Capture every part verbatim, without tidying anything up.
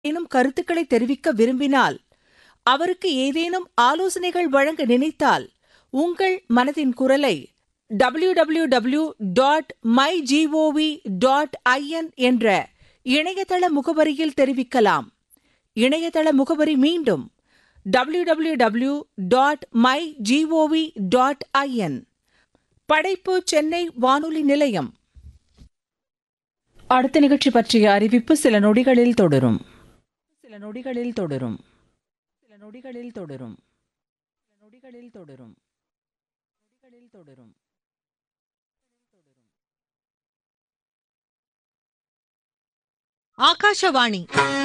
ஏதேனும் கருத்துக்களை தெரிவிக்க விரும்பினால், அவருக்கு ஏதேனும் ஆலோசனைகள் வழங்க நினைத்தால், உங்கள் மனதின் குரலை W W W dot my gov dot in என்ற இணையதள முகவரியில் தெரிவிக்கலாம். இணையதள முகவரி மீண்டும் W W W dot my gov dot in. படைப்பு சென்னை வானொலி நிலையம். அடுத்த நிகழ்ச்சி பற்றிய அறிவிப்பு சில நொடிகளில் தொடரும். சில நொடிகளில் தொடரும். சில நொடிகளில் தொடரும். சில நொடிகளில் தொடரும். நொடிகளில் தொடரும். ஆகாஷவாணி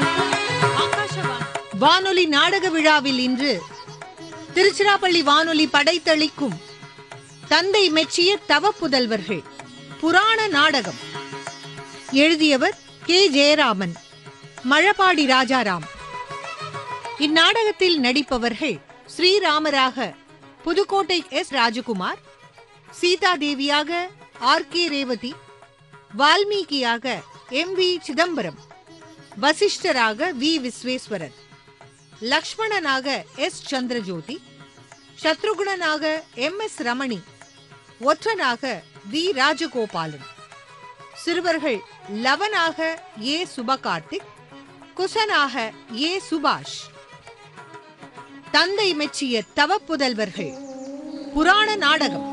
வானொலி நாடக விழாவில் இன்று திருச்சிராப்பள்ளி வானொலி படைத்தளிக்கும் தந்தை மெச்சிய தவ புதல்வர்கள் புராண நாடகம். எழுதியவர் K Jayaraman, Mazhapadi Rajaram. இந்நாடகத்தில் நடிப்பவர்கள் ஸ்ரீராமராக Pudukkottai S Rajakumar, சீதாதேவியாக R K Revathi, வால்மீகியாக M V Chidambaram, வசிஷ்டராக we Visweswaran, லக்ஷ்மணனாக S Chandrajothi, சத்ருகுணனாக M S Ramani, ஒற்றனாக we Rajagopalan. சிறுவர்கள் லவனாக ஏ சுபகார்த்திக், குசனாக ஏ சுபாஷ். தந்தை மெச்சிய தவ புதல்வர்கள் புராண நாடகம்.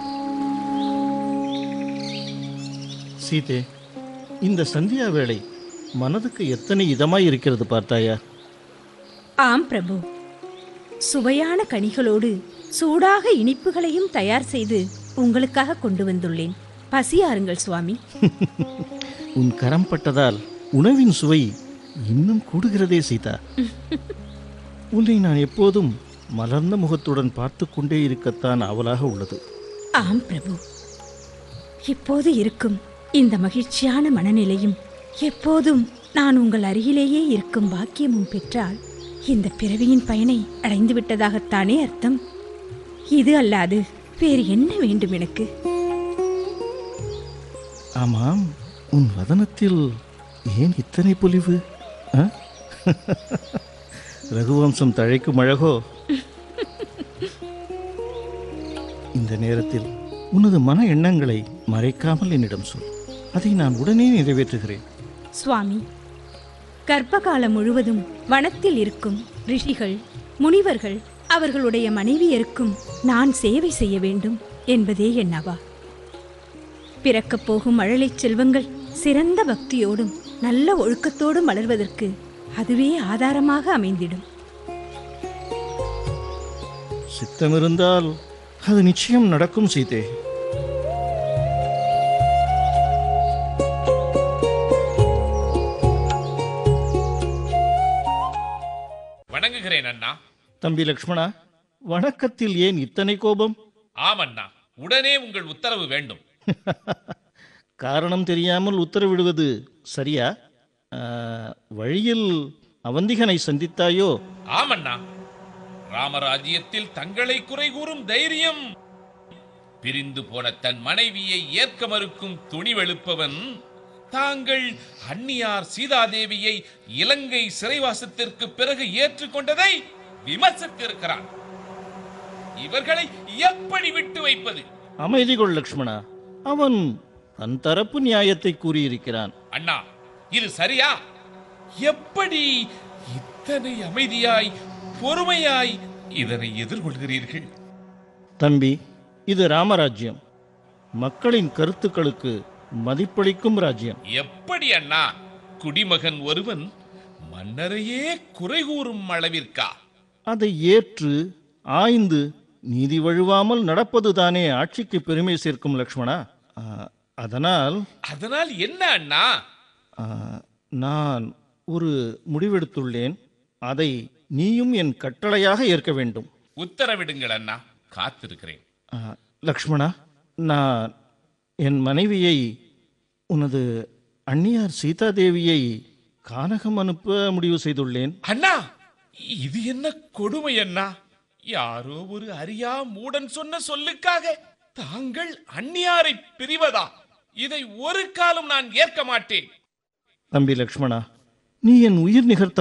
சீதே, இந்த சந்தியா வேளை மனதுக்கு எத்தனை இதமாய் இருக்கிறது பார்த்தாயா? ஆம் பிரபு, சுவையான கனிகளோடு சூடாக இனிப்புகளையும் தயார் செய்து உங்களுக்காக கொண்டு வந்துள்ளேன். பசியாருங்கள் சுவாமி. உன் கரம் பட்டதால் உணவின் சுவை இன்னும் கூடுகிறதே சீதா. உன்னை நான் எப்போதும் மலர்ந்த முகத்துடன் பார்த்து கொண்டே இருக்கத்தான் ஆவலாக உள்ளது. ஆம் பிரபு, இப்போது இருக்கும் இந்த மகிழ்ச்சியான மனநிலையும் எப்போதும் நான் உங்கள் அருகிலேயே இருக்கும் பாக்கியமும் பெற்றால் இந்த பிறவியின் பயனை அடைந்து விட்டதாகத்தானே அர்த்தம். இது அல்லாது வேறு என்ன வேண்டும் எனக்கு? ஆமாம், உன் வதனத்தில் ஏன் இத்தனை பொலிவு? ரகுவம்சம் தழைக்கும் அழகோ? இந்த நேரத்தில் உனது மன எண்ணங்களை மறைக்காமல் என்னிடம் சொல். அதை நான் உடனே நிறைவேற்றுகிறேன். சுவாமி, கர்ப்பகாலம் முழுவதும் வனத்தில் இருக்கும் ரிஷிகள், முனிவர்கள், அவர்களுடைய மனைவியருக்கும் நான் சேவை செய்ய வேண்டும் என்பதே என்னவா? பிறக்கப் போகும் மழலை செல்வங்கள் சிறந்த பக்தியோடும் நல்ல ஒழுக்கத்தோடும் வளர்வதற்கு அதுவே ஆதாரமாக அமைந்திடும். சித்தமிருந்தால் அது நிச்சயம் நடக்கும் சீதே. வணங்குகிறேன் அண்ணா. தம்பி லக்ஷ்மணா, வணக்கத்தில் ஏன் இத்தனை கோபம்? ஆமண்ணா, உடனே உங்கள் உத்தரவு வேண்டும். காரணம் தெரியாமல் உத்தரவிடுவது சரியா? வழியில் அவந்திகனை சந்தித்தாயோ? ஆமண்ணா, ராமராஜ்யத்தில் தங்களை குறை கூறும் தைரியம், பிரிந்து போன தன் மனைவியை ஏற்க மறுக்கும் துணிவெழுப்பவன் தாங்கள் அன்னியார் சீதாதேவியை இலங்கை சிறைவாசத்திற்கு பிறகு ஏற்றுக்கொண்டதை விமர்சித்திருக்கிறான். இவர்களை எப்படி விட்டு வைப்பது? அமைதி கொள் லக்ஷ்மணா, அவன் தன் தரப்பு நியாயத்தை கூறியிருக்கிறான். அண்ணா, இது சரியா? எப்படி இத்தனை அமைதியாய் பொறுமையாய் இதனை எதிர்கொள்கிறீர்கள்? தம்பி, இது ராமராஜ்யம், மக்களின் கருத்துக்களுக்கு மதிப்பளிக்கும் ராஜ்யம். எப்படி அண்ணா? குடிமகன் ஒருவன் மன்னரையே குறை கூறும் அளவிற்கா? அதை ஏற்று ஆய்ந்து நீதி வழுவாமல் நடப்பதுதானே ஆட்சிக்கு பெருமை சேர்க்கும் லக்ஷ்மணா. அதனால் அதனால் என்ன அண்ணா? நான் ஒரு முடிவெடுத்துள்ளேன். அதை நீயும் என் கட்டளையாக ஏற்க வேண்டும். உத்தரவிடுங்கள் அண்ணா, காத்திருக்கிறேன். லக்ஷ்மணா, நான் என் மனைவியை, உனது அன்னியார் சீதாதேவியை கானகம் அனுப்ப முடிவு செய்துள்ளேன். அண்ணா, இது என்ன கொடுமை அண்ணா? யாரோ ஒரு அறியா மூடன் சொன்ன சொல்லுக்காக தாங்கள் அந்நியாரை பிரிவதா? இதை ஒரு காலம் நான் ஏற்க மாட்டேன். தம்பி லக்ஷ்மணா, நீ என் உயிர் நிகர்த்த